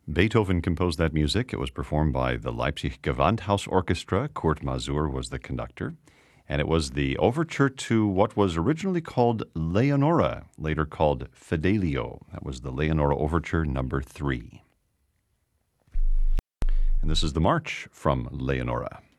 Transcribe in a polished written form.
Beethoven composed that music. It was performed by the Leipzig Gewandhaus Orchestra. Kurt Masur was the conductor. And it was the overture to what was originally called Leonora, later called Fidelio. That was the Leonora Overture number 3. And this is the march from Leonora.